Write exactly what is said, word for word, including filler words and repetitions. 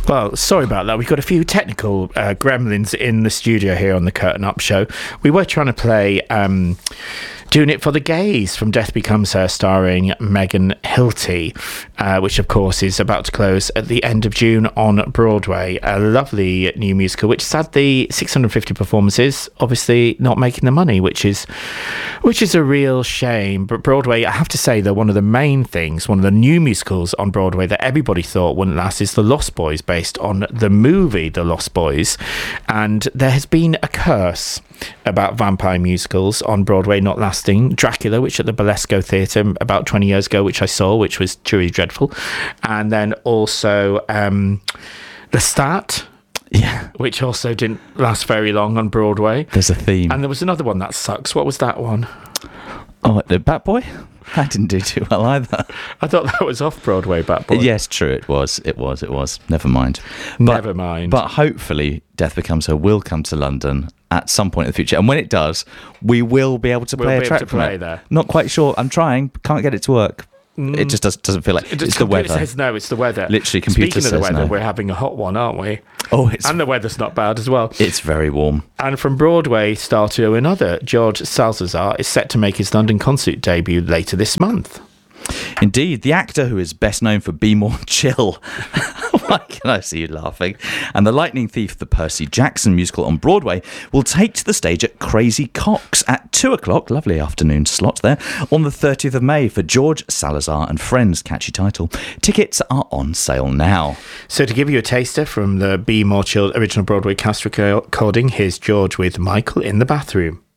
Well, sorry about that. We've got a few technical uh, gremlins in the studio here on the Curtain Up Show. We were trying to play um, Doing It for the Gays from Death Becomes Her, starring Megan Hilty, uh, which, of course, is about to close at the end of June on Broadway. A lovely new musical, which sadly, six hundred fifty performances, obviously not making the money, which is which is a real shame. But Broadway, I have to say, though, one of the main things, one of the new musicals on Broadway that everybody thought wouldn't last is The Lost Boys, based on the movie The Lost Boys. And there has been a curse about vampire musicals on Broadway not lasting. Dracula, which at the Belasco Theatre about twenty years ago, which I saw, which was truly dreadful. And then also um, Lestat, yeah, which also didn't last very long on Broadway. There's a theme. And there was another one that sucks. What was that one? Oh, the Bat Boy? That didn't do too well either. I thought that was off Broadway, Bat Boy. Yes, true, it was. It was, it was. Never mind. Never mind. But hopefully Death Becomes Her will come to London at some point in the future. And when it does, we will be able to We'll play be a track able to from play it. there. Not quite sure. I'm trying. Can't get it to work. It just does, doesn't feel like It it's just the computer weather. says no, it's the weather. Literally, computer Speaking of the says weather, no. we're having a hot one, aren't we? Oh, it's And the weather's not bad as well. it's very warm. And from Broadway star to another, George Salazar is set to make his London concert debut later this month. Indeed, the actor who is best known for Be More Chill. Why can I see you laughing? And The Lightning Thief, the Percy Jackson musical on Broadway, will take to the stage at Crazy Coq's at two o'clock, lovely afternoon slot there, on the thirtieth of May for George Salazar and Friends, catchy title. Tickets are on sale now. So to give you a taster from the Be More Chill original Broadway cast recording, here's George with Michael in the Bathroom.